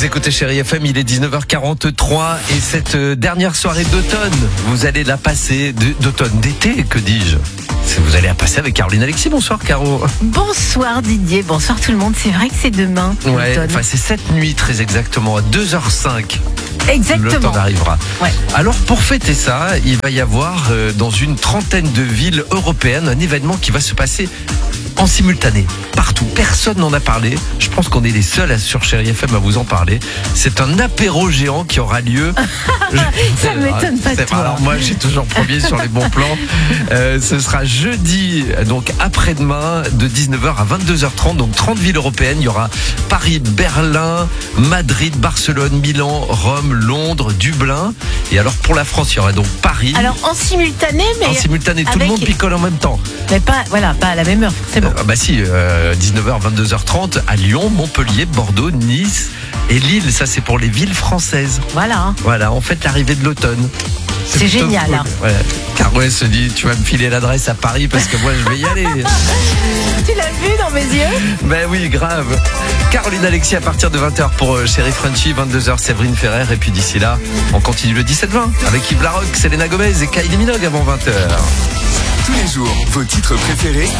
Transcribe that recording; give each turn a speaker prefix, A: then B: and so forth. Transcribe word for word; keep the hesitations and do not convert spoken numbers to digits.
A: Vous écoutez Chérie F M, il est dix-neuf heures quarante-trois et cette dernière soirée d'automne, vous allez la passer, de, d'automne, d'été, que dis-je ? Vous allez la passer avec Caroline Alexis. Bonsoir Caro.
B: Bonsoir Didier, bonsoir tout le monde. C'est vrai que c'est demain.
A: Ouais, enfin c'est cette nuit très exactement, à deux heures cinq.
B: Exactement.
A: L'automne arrivera.
B: Ouais.
A: Alors pour fêter ça, il va y avoir euh, dans une trentaine de villes européennes un événement qui va se passer en simultané, partout. Personne n'en a parlé. Je pense qu'on est les seuls à, sur Chérie F M à vous en parler. C'est un apéro géant qui aura lieu.
B: Ça ne m'étonne pas de toi.
A: Alors moi, j'ai toujours premier sur les bons plans. Euh, ce sera jeudi, donc après-demain, de dix-neuf heures à vingt-deux heures trente. Donc trente villes européennes. Il y aura Paris, Berlin, Madrid, Barcelone, Milan, Rome, Londres, Dublin. Et alors pour la France, il y aura donc Paris.
B: Alors en simultané, mais
A: en simultané, tout
B: avec...
A: le monde picole en même temps.
B: Mais pas, voilà, pas à la même heure, c'est bon.
A: Euh, bah si, euh, dix-neuf heures, vingt-deux heures trente à Lyon, Montpellier, Bordeaux, Nice et Lille. Ça, c'est pour les villes françaises.
B: Voilà.
A: Voilà, on fête l'arrivée de l'automne.
B: C'est, c'est génial.
A: Cool.
B: Hein.
A: Ouais. Caro se dit, tu vas me filer l'adresse à Paris parce que moi, je vais y aller.
B: Tu l'as vu dans mes yeux ?
A: Ben oui, grave. Caroline Alexis à partir de vingt heures pour euh, Chérie Frenchy, vingt-deux heures Séverine Ferrer. Et puis d'ici là, on continue le dix-sept vingt avec Yves Larocque, Selena Gomez et Kylie Minogue avant vingt heures.
C: Tous les jours, vos titres préférés